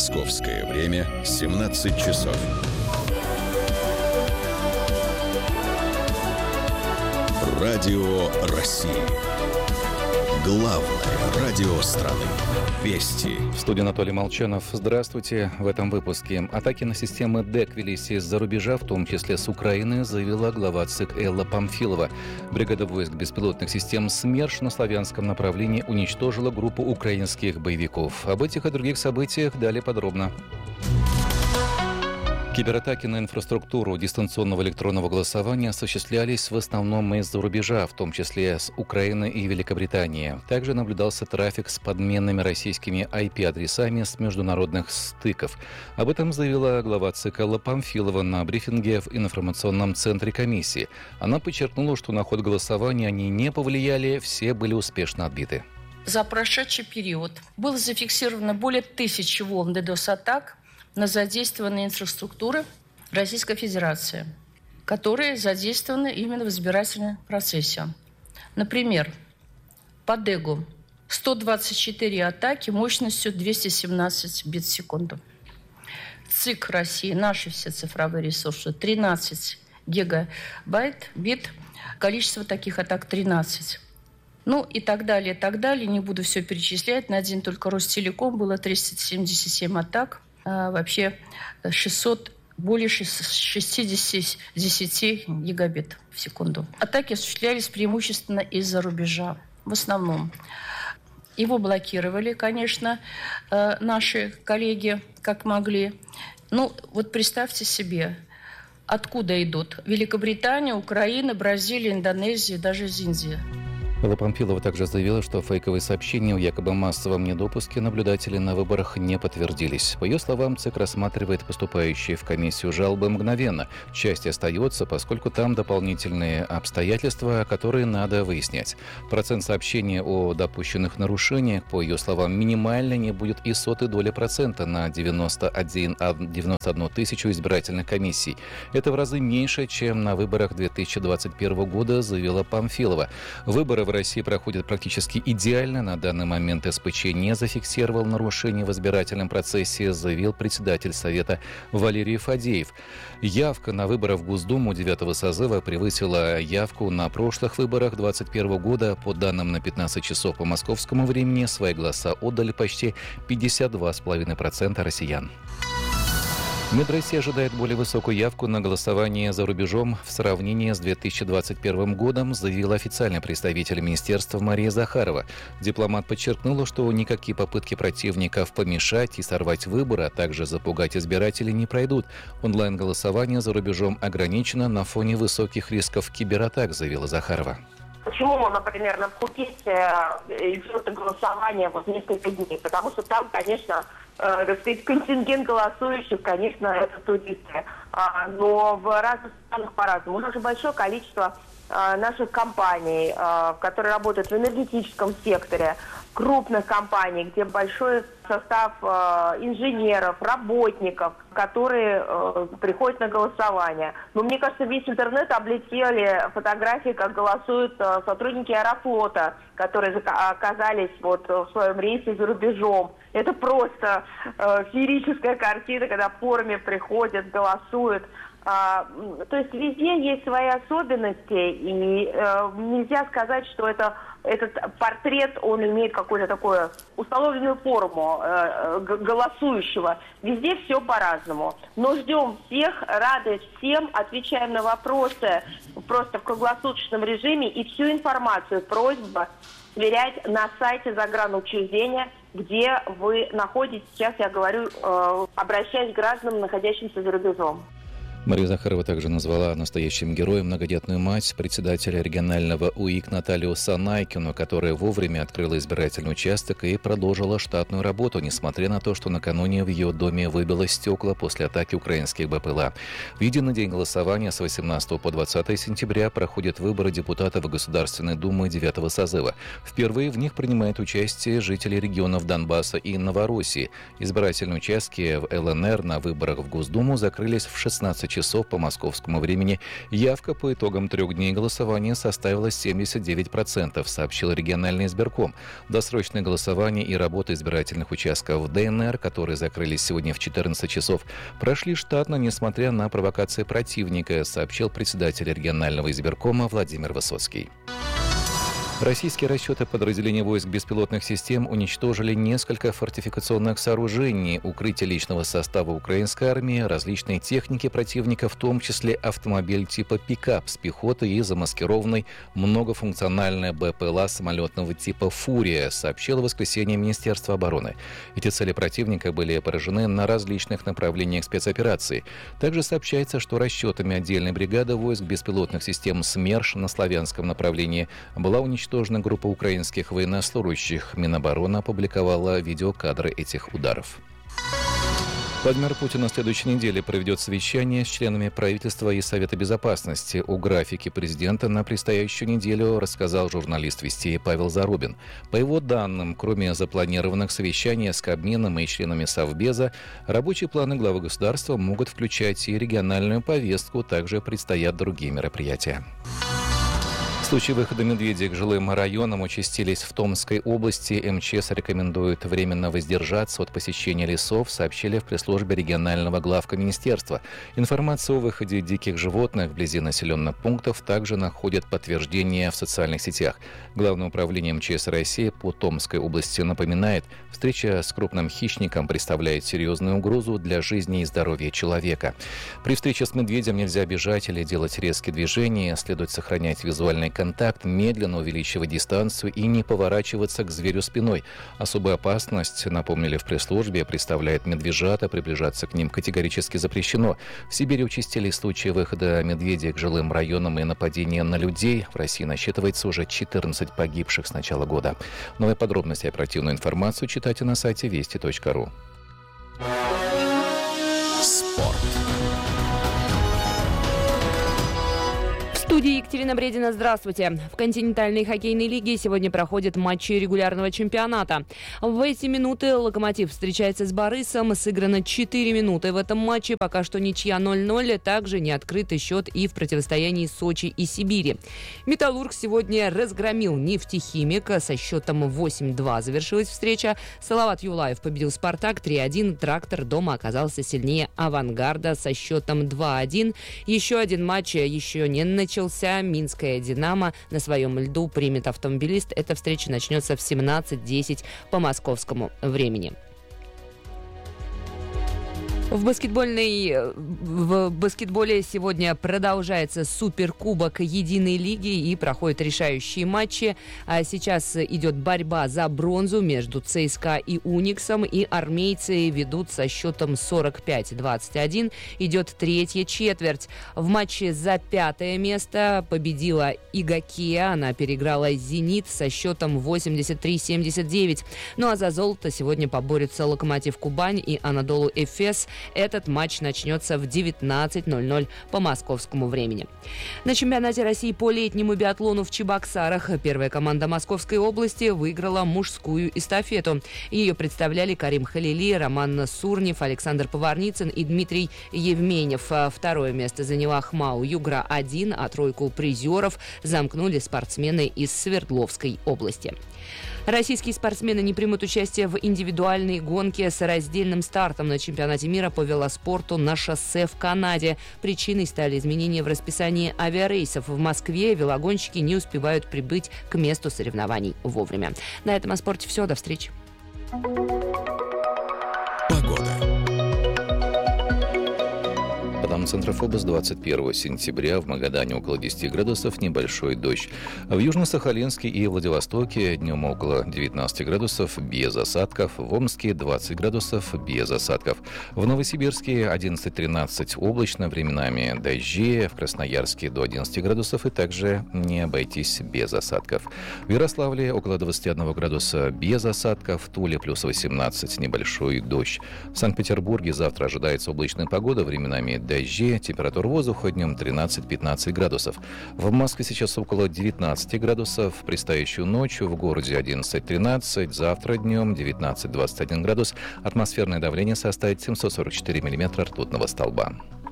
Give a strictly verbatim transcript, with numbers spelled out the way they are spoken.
Московское время семнадцать часов. Радио России. Главное радио страны. Вести. В студии Анатолий Молчанов. Здравствуйте. В этом выпуске. Атаки на системы ДЭК велись из-за рубежа, в том числе с Украины, заявила глава ЦИК Элла Памфилова. Бригада войск беспилотных систем «СМЕРШ» на славянском направлении уничтожила группу украинских боевиков. Об этих и других событиях далее подробно. Кибератаки на инфраструктуру дистанционного электронного голосования осуществлялись в основном из-за рубежа, в том числе с Украины и Великобритании. Также наблюдался трафик с подменными российскими ай пи-адресами с международных стыков. Об этом заявила глава ЦИК Элла Памфилова на брифинге в информационном центре комиссии. Она подчеркнула, что на ход голосования они не повлияли, все были успешно отбиты. За прошедший период было зафиксировано более тысячи волн DDoS-атак на задействованные инфраструктуры Российской Федерации, которые задействованы именно в избирательном процессе. Например, по ДЭГу сто двадцать четыре атаки мощностью двести семнадцать бит в секунду. ЦИК России, наши все цифровые ресурсы, тринадцать гигабайт бит, количество таких атак тринадцать. Ну и так далее, и так далее. Не буду все перечислять. На один только Ростелеком было триста семьдесят семь атак. А вообще шестьсот, более шестьдесят гигабит в секунду. Атаки осуществлялись преимущественно из-за рубежа. В основном. Его блокировали, конечно, наши коллеги, как могли. Ну, вот представьте себе, откуда идут. Великобритания, Украина, Бразилия, Индонезия, даже из Индии. Элла Памфилова также заявила, что фейковые сообщения о якобы массовом недопуске наблюдателей на выборах не подтвердились. По ее словам, ЦИК рассматривает поступающие в комиссию жалобы мгновенно. Часть остается, поскольку там дополнительные обстоятельства, которые надо выяснять. Процент сообщений о допущенных нарушениях, по ее словам, минимально не будет и сотой доли процента на девяносто одну тысячу избирательных комиссий. Это в разы меньше, чем на выборах две тысячи двадцать первого года, заявила Памфилова. Выборы в В России проходит практически идеально. На данный момент эс пэ че не зафиксировал нарушений в избирательном процессе, заявил председатель Совета Валерий Фадеев. Явка на выборы в Госдуму девятого созыва превысила явку на прошлых выборах двадцать первого года. По данным на пятнадцать часов по московскому времени, свои голоса отдали почти пятьдесят два целых пять десятых процента россиян. МИД России ожидает более высокую явку на голосование за рубежом в сравнении с две тысячи двадцать первым годом, заявила официальный представитель министерства Мария Захарова. Дипломат подчеркнула, что никакие попытки противников помешать и сорвать выборы, а также запугать избирателей не пройдут. Онлайн-голосование за рубежом ограничено на фоне высоких рисков кибератак, заявила Захарова. Почему, например, на Пхукете идет голосование вот несколько дней? Потому что там, конечно, э, так сказать, контингент голосующих, конечно, это туристы. А, но в разных странах по-разному. У нас же большое количество э, наших компаний, э, которые работают в энергетическом секторе, крупных компаний, где большой состав э, инженеров, работников, которые э, приходят на голосование. Но мне кажется, весь интернет облетели фотографии, как голосуют э, сотрудники Аэрофлота, которые оказались вот в своем рейсе за рубежом. Это просто э, феерическая картина, когда в форме приходят, голосуют. А, то есть везде есть свои особенности, и э, нельзя сказать, что это, этот портрет, он имеет какую-то такую установленную форму э, голосующего. Везде все по-разному. Но ждем всех, рады всем, отвечаем на вопросы просто в круглосуточном режиме, и всю информацию просьба сверять на сайте загранучреждения, где вы находитесь. Сейчас я говорю, э, обращаясь к гражданам, находящимся за рубежом. Мария Захарова также назвала настоящим героем многодетную мать председателя регионального УИК Наталью Санайкину, которая вовремя открыла избирательный участок и продолжила штатную работу, несмотря на то, что накануне в ее доме выбило стекла после атаки украинских бэ пэ эл а. В единый день голосования с восемнадцатого по двадцатое сентября проходят выборы депутатов Государственной Думы девятого созыва. Впервые в них принимают участие жители регионов Донбасса и Новороссии. Избирательные участки в эл эн эр на выборах в Госдуму закрылись в шестнадцать часов по московскому времени явка по итогам трех дней голосования составила семьдесят девять процентов, сообщил региональный избирком. Досрочное голосование и работа избирательных участков в ДНР, которые закрылись сегодня в четырнадцать часов, прошли штатно, несмотря на провокации противника, сообщил председатель регионального избиркома Владимир Высоцкий. Российские расчеты подразделения войск беспилотных систем уничтожили несколько фортификационных сооружений, укрытия личного состава украинской армии, различные техники противника, в том числе автомобиль типа пикап с пехотой и замаскированный многофункциональная БПЛА самолетного типа «Фурия», сообщило в воскресенье Министерство обороны. Эти цели противника были поражены на различных направлениях спецоперации. Также сообщается, что расчетами отдельной бригады войск беспилотных систем «СМЕРШ» на славянском направлении была уничтожена группа украинских военнослужащих. Минобороны опубликовала видеокадры этих ударов. Владимир Путин на следующей неделе проведет совещание с членами правительства и Совета Безопасности. О графике президента на предстоящую неделю рассказал журналист «Вести» Павел Зарубин. По его данным, кроме запланированных совещаний с Кабмином и членами Совбеза, рабочие планы главы государства могут включать и региональную повестку, также предстоят другие мероприятия. Случаи выхода медведей к жилым районам участились в Томской области. МЧС рекомендует временно воздержаться от посещения лесов, сообщили в пресс-службе регионального главка министерства. Информацию о выходе диких животных вблизи населенных пунктов также находят подтверждение в социальных сетях. Главное управление МЧС России по Томской области напоминает, встреча с крупным хищником представляет серьезную угрозу для жизни и здоровья человека. При встрече с медведем нельзя бежать или делать резкие движения, следует сохранять визуальный контакт. Контакт, медленно увеличивать дистанцию и не поворачиваться к зверю спиной. Особую опасность, напомнили в пресс-службе, представляет медвежата. Приближаться к ним категорически запрещено. В Сибири участились случаи выхода медведей к жилым районам и нападения на людей. В России насчитывается уже четырнадцать погибших с начала года. Новые подробности и оперативную информацию читайте на сайте вести точка ру. Спорт. В студии Екатерина Бредина. Здравствуйте. В континентальной хоккейной лиге сегодня проходят матчи регулярного чемпионата. В эти минуты «Локомотив» встречается с «Борисом». Сыграно четыре минуты в этом матче. Пока что ничья ноль-ноль. Также не открытый счет и в противостоянии Сочи и Сибири. «Металлург» сегодня разгромил «Нефтехимик». Со счетом восемь-два завершилась встреча. Салават Юлаев победил «Спартак» три-один. «Трактор» дома оказался сильнее «Авангарда» со счетом два-один. Еще один матч еще не начался. Минская «Динамо» на своем льду примет «Автомобилист». Эта встреча начнется в семнадцать десять по московскому времени. В баскетбольной, в баскетболе сегодня продолжается Суперкубок Единой лиги и проходят решающие матчи. А сейчас идет борьба за бронзу между ЦСКА и Униксом. И армейцы ведут со счетом сорок пять двадцать один. Идет третья четверть. В матче за пятое место победила Игокия. Она переиграла «Зенит» со счетом восемьдесят три семьдесят девять. Ну а за золото сегодня поборются «Локомотив Кубань» и «Анадолу Эфес». Этот матч начнется в девятнадцать ноль-ноль по московскому времени. На чемпионате России по летнему биатлону в Чебоксарах первая команда Московской области выиграла мужскую эстафету. Ее представляли Карим Халили, Роман Сурнев, Александр Поварницын и Дмитрий Евменев. Второе место заняла Хмау Югра-один, а тройку призеров замкнули спортсмены из Свердловской области. Российские спортсмены не примут участие в индивидуальной гонке с раздельным стартом на чемпионате мира по велоспорту на шоссе в Канаде. Причиной стали изменения в расписании авиарейсов. В Москве велогонщики не успевают прибыть к месту соревнований вовремя. На этом о спорте все. До встречи. Погода. По данным Центрофобос, двадцать первого сентября в Магадане около десяти градусов, небольшой дождь. В Южно-Сахалинске и Владивостоке днем около девятнадцати градусов, без осадков. В Омске двадцать градусов, без осадков. В Новосибирске одиннадцать-тринадцать облачно, временами дожди. В Красноярске до одиннадцати градусов и также не обойтись без осадков. В Ярославле около двадцати одного градуса, без осадков. В Туле плюс восемнадцать, небольшой дождь. В Санкт-Петербурге завтра ожидается облачная погода, временами дожди. Температура воздуха днем тринадцать-пятнадцать градусов. В Москве сейчас около девятнадцати градусов. Предстоящую ночью в городе одиннадцать-тринадцать. Завтра днем девятнадцать-двадцать один градус. Атмосферное давление составит семьсот сорок четыре миллиметра ртутного столба.